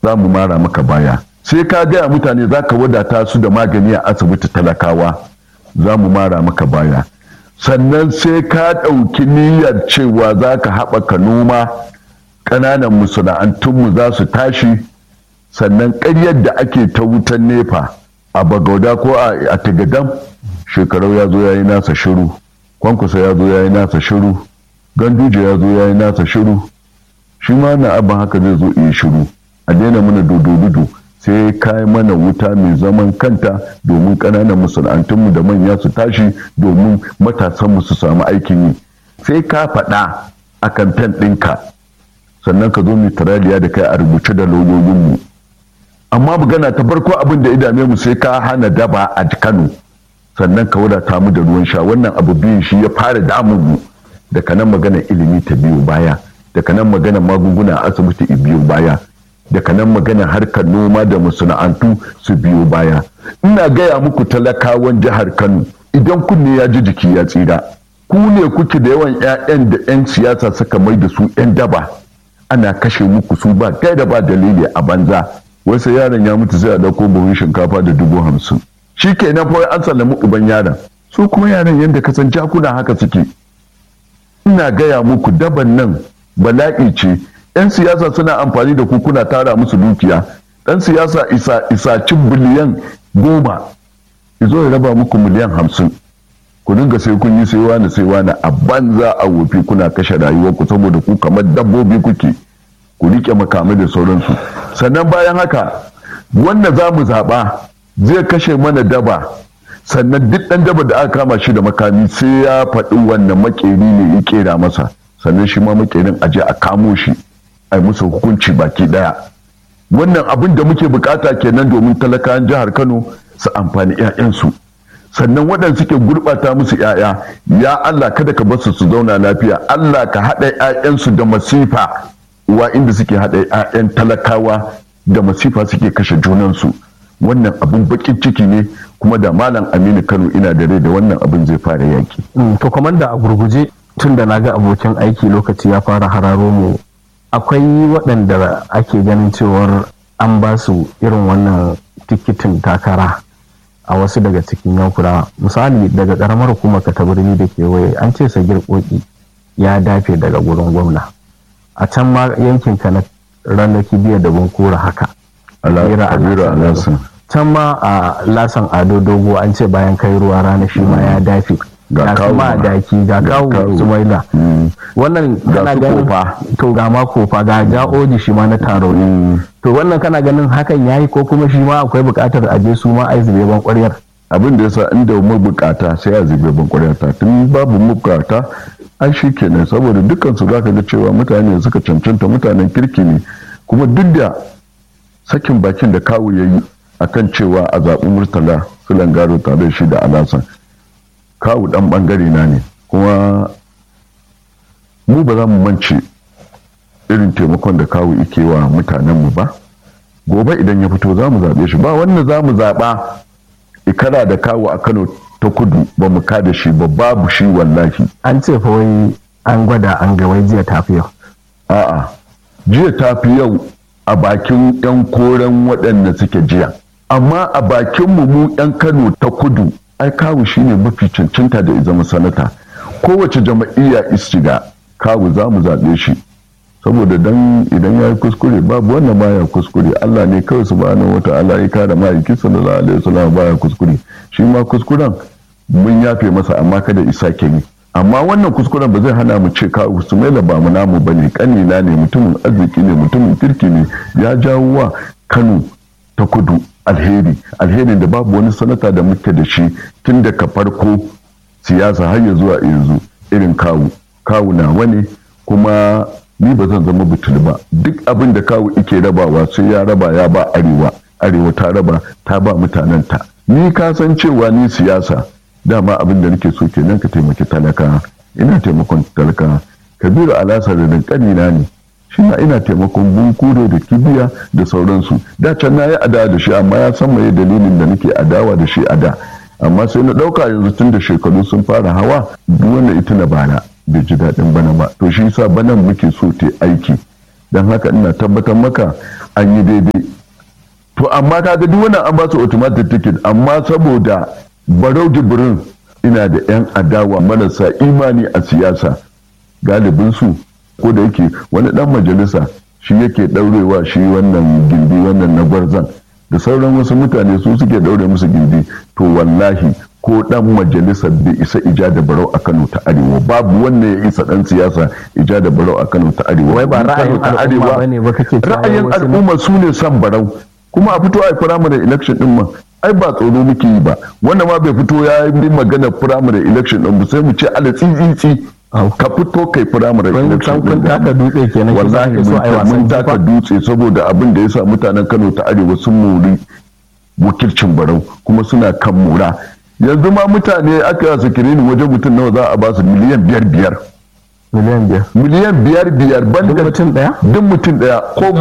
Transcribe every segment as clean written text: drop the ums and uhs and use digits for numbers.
za mu mara maka baya. Sai ka gaya mutane za ka wadata su da magani a asibiti talakawa, za mu mara maka baya. Sannan sai ka ɗauki niyyar cewa za ka haɓaka noma, ƙananan masana'antunmu za su tashi. Sannan ƙaryar da ake ta wutan nefa a Bagauda ko a Tigadam, Shekarau ya zo ya yi nasa shiru, Kwankwasa ya zo ya yi nasa shiru, Ganduje ya zo ya yi nasa shiru, shi ma na abin haka zai zo iya shiru. A daina mana dodo sai kai mana wuta mai zaman kanta domin ƙananan masana'antunmu da manya su tashi, domin matasanmu su samu aikin yi. Sai ka faɗa a kamfen ɗinka, sannan ka zo mitraliya da kai a rubuce da logoginmu. Amma magana ta farko abin da idame mu sai ka hana daba a Kano, sannan ka wadata mu da ruwan sha. Wannan abu biyun shi ya fara damun mu. Daga nan magana ilimi ta biyo baya, daga nan magana magunguna a asibiti biyo baya, daga nan magana harkar noma da masana'antu su biyo baya. Ina gaya muku talakawan jihar Kano, idan kunne ya ji jiki ya tsira. Ku ne kuke da yawan 'ya'yan da 'yan siyasa suka mai da su 'yan daba, ana kashe muku su ba gaida ba dalili a banza. Wasu yaron ya mutu sai a dauko buhun shinkafa da 50,000. Shi kenan fa an sallami uban yaron. Su kuma yaran yadda ka san jakuna haka suke. Ina gaya muku daban nan bala'i ce. 'Yan siyasa suna amfani da ku kuna tara musu dukiya. Ɗan siyasa isa biliyan 10 izo ya raba muku miliyan 50. Ku dinga sai kun yi sai wani a banza a wofi, kuna kashe rayuwarku saboda ku kamar dabbobi kuke. Ku rike makamai da sauransu. Sannan bayan haka wanda za mu zaɓa zai kashe mana daba. Sannan duk ɗan daba da aka kama shi da makami sai ya faɗi wannan makeri ne ya kera masa. Sannan shi ma makerin aje a kamo shi, a musu hukunci baki ɗaya. Wannan abin da muke bukata kenan domin talakawan jihar Kano su amfani 'ya'yansu. Sannan waɗanda suke gurɓata musu 'ya'ya, ya Allah kada ka basu su zauna lafiya. Allah ka haɗa 'ya'yansu da masifa, wa inda suke haɗa 'ya'yan talakawa da masifa suke kashe junansu. Wannan abin bakin ciki ne, kuma da Malam Aminu Kano ina da rai da wannan abin zai fara yaki. To komanda, a gurguje, tun da na ga abokin aiki lokaci ya fara hararo mu, akwai waɗanda ake ganin cewar an ba su irin wannan tikitin takara a wasu daga cikin yankuna. Misali daga ƙaramar hukumar Katabirni da kewaye, an ce Sagir Koki ya dafe daga gurin gwamna. A can ma yankin ka na ranar Kibiya da Bunkura haka. Can ma a Lasan Ado Dogo an ce bayan kai ruwa rana shi ma ya dafe. Ga kuma daki ga kawo Sumaila. Wannan kana ganin to ga ma Kofa ga Ja'oji shi ma na taro. To wannan kana ganin hakan yayi, ko kuma shi ma akwai buƙatar aje su ma ai zube ban ƙwaryar? Abin da yasa inda mu bukata sai a zube ban ƙwaryar ta. Tun babu mu bukata ai shi kenan, saboda dukkan su zaka ga cewa mutane suka cancanta, mutanen kirki ne. Kuma duk da sakin bakin da kawu yayi akan cewa a zaɓi Murtala Sulangaro tare shi da Alasan, kawu dan bangare na ne, kuma mu ba za mu mance irin taimakon da kawu yake wa mutanenmu ba. Gobe idan ya fito za mu zaɓe shi, ba wanda za mu zaɓa ikara da kawu a Kano ta Kudu ba mu kada shi ba, babu shi wallahi. An ce fa wai an gwada an ga wai jiya tafi yau. A'a, jiya tafi yau a bakin 'yan koren waɗanda suke jiya, amma a bakin mu 'yan Kano ta Kudu ai kawu shine mafi cancanta da ya zama sanata. Kowace jama'iyya istiga kawu za mu zaɓe shi, saboda dan idan ya yi kuskure babu wannan baya kuskure. Allah ne kawai subhanahu wata'ala ya kare ma'aiki sallallahu alaihi wasallam baya kuskure. Shi ma kuskuren mun yafe masa, amma kada isa ke yi. Amma wannan kuskuren ba zai hana mu ce kawu Sumaila ba mu namu bane, kanina ne, mutumin arziki ne, mutumin kirki ne, ya jawo wa Kano ta Kudu alherin da babu wani sanata da muke da shi tun daga farko siyasa har ya zuwa yanzu irin kawu na wani. Kuma ni ba zan zama butul ba. Duk abin da kawu ike rabawa sai ya raba ya ba arewa ta raba ta ba mutanenta. Ni ka san cewa ni siyasa dama abin da nake so kenan, ka taimaki talaka. Ina taimakon talaka. Kabiru Alasa da kanina ne, shi ma ina taimakon Bunkure da Kibiya da sauransu. Da can na yi adawa da shi, amma ya san mai dalilin da nake adawa da shi a da. Amma sai na ɗauka yanzu tun da shekaru sun fara hawa, duk wanda ita na bana bai ji daɗin bana ba. To shi yasa banan muke so ta aiki. Don haka ina tabbatar maka an yi daidai. To amma kaga duk wannan an ba su automatic ticket, amma saboda Barau Jibrin ina da 'yan adawa marasa imani a siyasa, galibin su ko da yake wani dan majalisa shi yake daurewa shi wannan gindi, wannan na Gwarzan da sauran wasu mutane su suke daure musu gindi. To wallahi ko dan majalisa bai isa ija da Barau a Kano ta Arewa, babu wanda ya isa dan siyasa ija da Barau a Kano ta Arewa. Wai ba ra'ayin al'umma bane ba kake cewa ra'ayin al'umma su ne son Barau, kuma a fito a primary election din ma ai ba tsoro muke yi ba. Wanda ma bai fito ya yi magana primary election din ba sai mu ce ala tsitsi ka fito kai primary election din. Kun taka dutse kenan. Wallahi mun taka dutse saboda abin da yasa mutanen Kano ta Arewa sun mori wakilcin Barau kuma suna kan mura. Yanzu ma mutane aka sikirini wajen mutum nawa za a ba su miliyan 5. Miliyan biyar ban duk mutum daya? Duk mutum daya.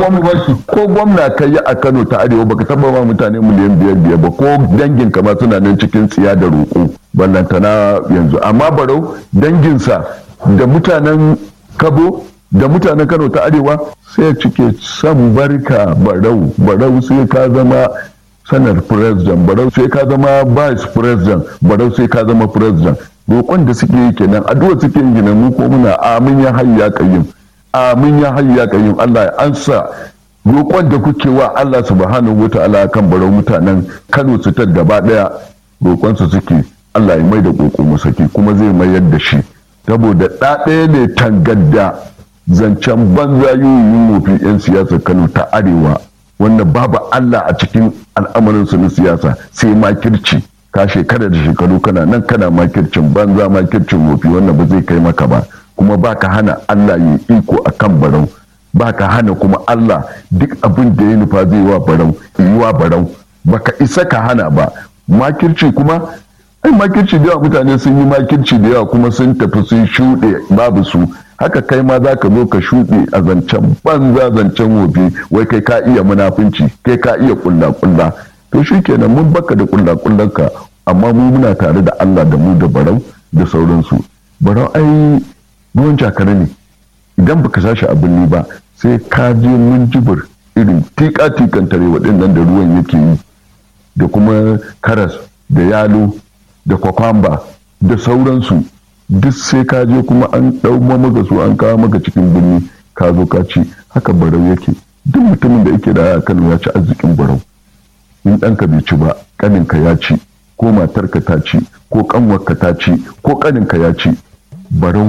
Ko gwamna ka yi a Kano ta Arewa baka taba ba mutane miliyan 5 ba, ko dangin ka ma suna nan cikin tsiya da roƙo ballantana yanzu. Amma Barau danginsa da mutanen Kabo da mutanen Kano ta Arewa sai cike san barka Barau sai ka zama sanar president, Barau sai ka zama vice president, Barau sai ka zama president. Roƙon da suke yi kenan, addu'a suke yi kenan. Mu ko muna amin ya hayya qayyim, amin ya hayya qayyim. Allah ya ansa roƙon da kuke wa Allah subhanahu wataala kan Barau. Mutanen Kano su ta gaba daya roƙon su suke Allah ya mai da ƙoƙo masaki, kuma zai mayar da shi, saboda ɗaya ne tangadda zancen banza yoyin wofi 'yan siyasar Kano ta Arewa, wannan babu Allah a cikin al'amarinsu na siyasa sai makirci. Ka shekara da shekaru kana nan kana makircin banza, makircin wofi, wannan ba zai kai maka ba. Kuma ba ka hana Allah ya iko a kan Barau, ba ka hana kuma Allah duk abin da ya nufa zai wa Barau yi wa Barau, ba ka isa ka hana ba. Makirci kuma ai makirci da yawa, mutane sun yi makirci da yawa kuma sun tafi sun shuɗe babu su. Haka kai ma za ka zo ka shuɗe a zancen banza, zancen wofi, wai kai ka iya munafunci, kai ka iya kulla. To shi kenan mun baka da kulla-kullanka, amma mu muna tare da Allah da mu da Barau da sauransu. Barau ai ruwan jakara ne, idan baka sashi abin ni ba sai ka je mun jibir irin tika-tikan tare waɗannan da ruwan yake yi, da kuma karas da yalo da kwakwamba da sauransu, duk sai ka je kuma an ɗau maka su an kawo maka cikin birni ka zo ka ci. Haka Barau yake. Duk mutumin da yake da Kano ya ci arzikin Barau. In ɗanka bai ci ba, ƙaninka ya ci, ko matarka ta ci, ko ƙanwarka ta ci, ko ƙaninka ya ci. Barau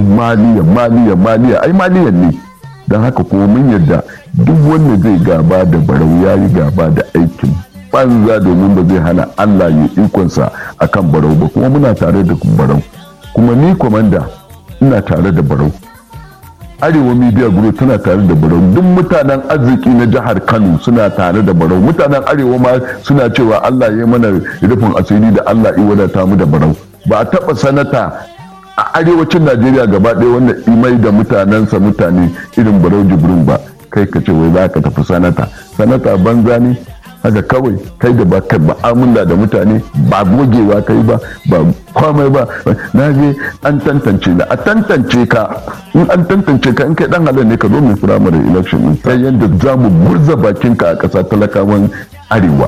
maliya ai maliyan ne. Don haka kuma mun yarda duk wanda zai gaba da Barau ya yi gaba da aikin banza, domin ba zai hana Allah ya ikonsa a kan Barau ba. Kuma muna tare da Barau, kuma ni komanda ina tare da Barau. Arewa Media Group tana tare da Barau. Duk mutanen arziki na jihar Kano suna tare da Barau. Mutanen Arewa ma suna cewa Allah ya mana rufin asiri da Allah ya wadata mu da Barau. Ba a taɓa sanata a arewacin Najeriya gaba ɗaya wanda imai da mutanensa mutane irin Barau Jibrin ba. Kai ka ce wai za ka tafi sanata banza ne. Haka kawai kai da ba ka ba'amula da mutane, ba gogewa kai ba komai ba. Na je an tantance na a tantance ka, in an tantance ka in kai dan halal ne ka zo mai firamare election din, sai yadda za mu burza bakinka a ƙasa talakawan Arewa.